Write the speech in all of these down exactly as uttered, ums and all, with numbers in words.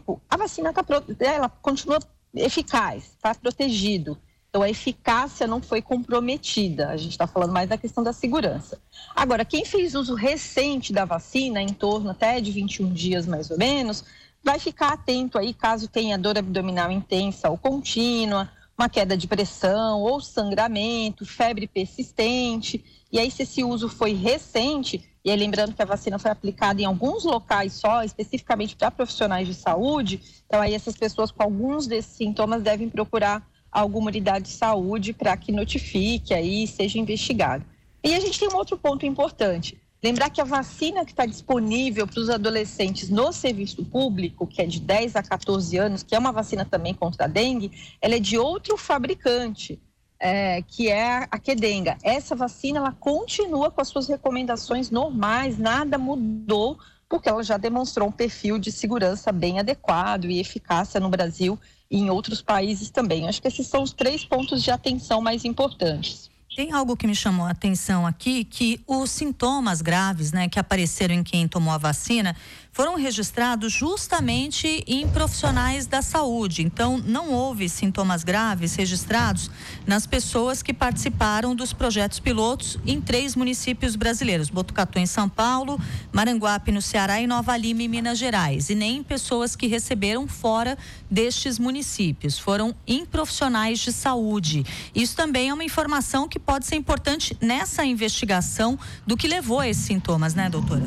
tempo, a vacina tá, ela continua eficaz, está protegido. Então, a eficácia não foi comprometida. A gente está falando mais da questão da segurança. Agora, quem fez uso recente da vacina, em torno até de vinte e um dias mais ou menos, vai ficar atento aí caso tenha dor abdominal intensa ou contínua, uma queda de pressão ou sangramento, febre persistente. E aí, se esse uso foi recente, e aí lembrando que a vacina foi aplicada em alguns locais só, especificamente para profissionais de saúde, então aí essas pessoas com alguns desses sintomas devem procurar alguma unidade de saúde para que notifique aí e seja investigado. E a gente tem um outro ponto importante. Lembrar que a vacina que está disponível para os adolescentes no serviço público, que é de dez a quatorze anos, que é uma vacina também contra a dengue, ela é de outro fabricante, é, que é a Qdenga. Essa vacina, ela continua com as suas recomendações normais, nada mudou, porque ela já demonstrou um perfil de segurança bem adequado e eficácia no Brasil e em outros países também. Acho que esses são os três pontos de atenção mais importantes. Tem algo que me chamou a atenção aqui, que os sintomas graves, né, que apareceram em quem tomou a vacina foram registrados justamente em profissionais da saúde. Então, não houve sintomas graves registrados nas pessoas que participaram dos projetos pilotos em três municípios brasileiros: Botucatu em São Paulo, Maranguape no Ceará e Nova Lima em Minas Gerais. E nem pessoas que receberam fora destes municípios. Foram em profissionais de saúde. Isso também é uma informação que pode ser importante nessa investigação do que levou a esses sintomas, né, doutora?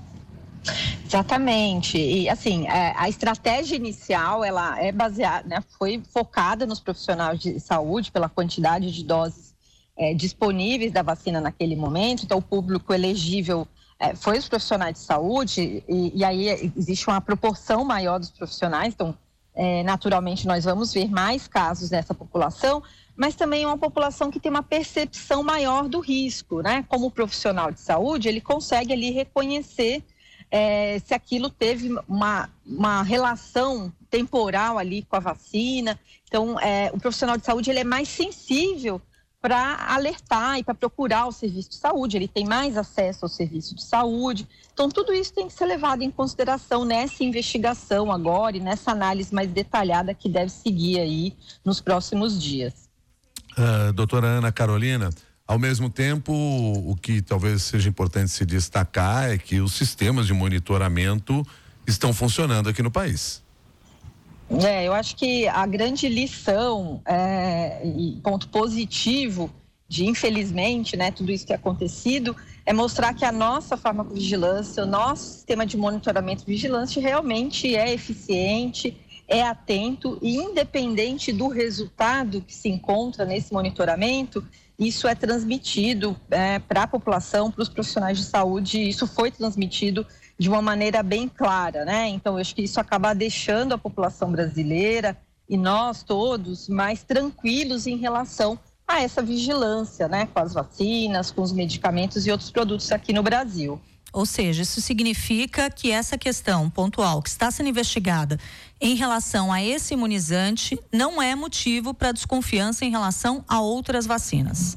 Exatamente. E assim, é, a estratégia inicial, ela é baseada, né, foi focada nos profissionais de saúde pela quantidade de doses é, disponíveis da vacina naquele momento. Então, o público elegível é, foi os profissionais de saúde e, e aí existe uma proporção maior dos profissionais. Então, é, naturalmente, nós vamos ver mais casos nessa população, mas também é uma população que tem uma percepção maior do risco, né? Como profissional de saúde, ele consegue ali reconhecer É, se aquilo teve uma, uma relação temporal ali com a vacina. Então, é, o profissional de saúde ele é mais sensível para alertar e para procurar o serviço de saúde, ele tem mais acesso ao serviço de saúde. Então, tudo isso tem que ser levado em consideração nessa investigação agora e nessa análise mais detalhada que deve seguir aí nos próximos dias. Uh, doutora Ana Carolina, ao mesmo tempo, o que talvez seja importante se destacar é que os sistemas de monitoramento estão funcionando aqui no país. É, eu acho que a grande lição é, e ponto positivo de, infelizmente, né, tudo isso ter acontecido, é mostrar que a nossa farmacovigilância, o nosso sistema de monitoramento e vigilância realmente é eficiente, é atento e independente do resultado que se encontra nesse monitoramento, isso é transmitido é, para a população, para os profissionais de saúde, isso foi transmitido de uma maneira bem clara, né? Então, eu acho que isso acaba deixando a população brasileira e nós todos mais tranquilos em relação a essa vigilância, né? Com as vacinas, com os medicamentos e outros produtos aqui no Brasil. Ou seja, isso significa que essa questão pontual que está sendo investigada em relação a esse imunizante não é motivo para desconfiança em relação a outras vacinas.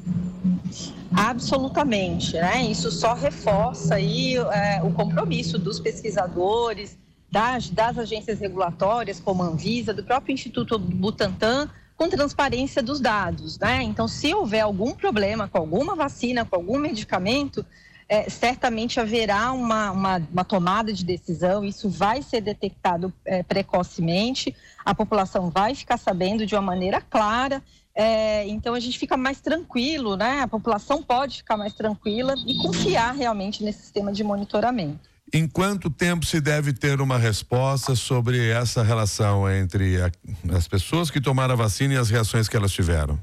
Absolutamente, né? Isso só reforça aí é, o compromisso dos pesquisadores, das, das agências regulatórias, como a Anvisa, do próprio Instituto Butantan, com transparência dos dados, né? Então, se houver algum problema com alguma vacina, com algum medicamento, É, certamente haverá uma, uma, uma tomada de decisão, isso vai ser detectado é, precocemente, a população vai ficar sabendo de uma maneira clara, é, então a gente fica mais tranquilo, né? A população pode ficar mais tranquila e confiar realmente nesse sistema de monitoramento. Em quanto tempo se deve ter uma resposta sobre essa relação entre a, as pessoas que tomaram a vacina e as reações que elas tiveram?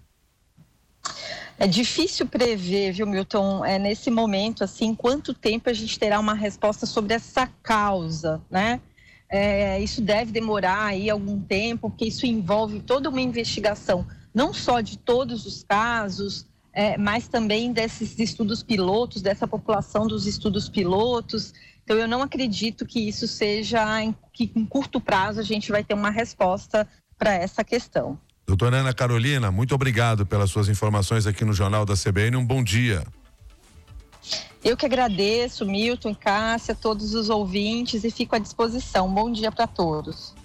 É difícil prever, viu, Milton, é, nesse momento, assim, quanto tempo a gente terá uma resposta sobre essa causa, né? É, isso deve demorar aí algum tempo, porque isso envolve toda uma investigação, não só de todos os casos, é, mas também desses estudos pilotos, dessa população dos estudos pilotos. Então, eu não acredito que isso seja, em, que em curto prazo a gente vai ter uma resposta para essa questão. Doutora Ana Carolina, muito obrigado pelas suas informações aqui no Jornal da C B N. Um bom dia. Eu que agradeço, Milton, Cássia, todos os ouvintes e fico à disposição. Um bom dia para todos.